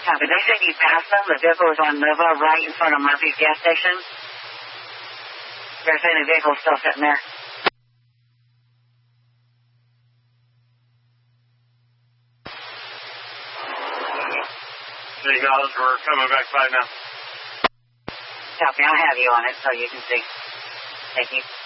Copy. They said you passed them. The vehicle was on Nova right in front of Murphy's gas station. They're saying the vehicle's still sitting there. Acknowledge, we're coming back by now. Copy. I'll have you on it so you can see. Thank you.